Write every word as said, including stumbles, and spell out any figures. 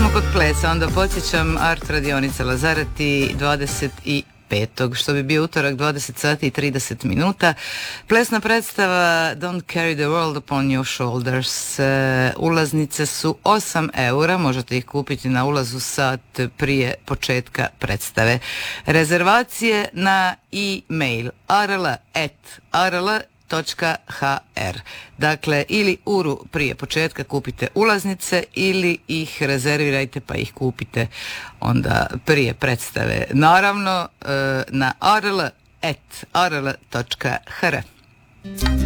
smo kod plesa, onda podsjećam Art radionica Lazareti dvadeset petog što bi bio utorak, dvadeset sati i trideset minuta. Plesna predstava Don't Carry the World Upon Your Shoulders. E, ulaznice su osam eura, možete ih kupiti na ulazu sat prije početka predstave. Rezervacije na e-mail arl at arl točka h r. Dakle, ili uru prije početka kupite ulaznice ili ih rezervirajte pa ih kupite onda prije predstave. Naravno, na arl at arl točka h r.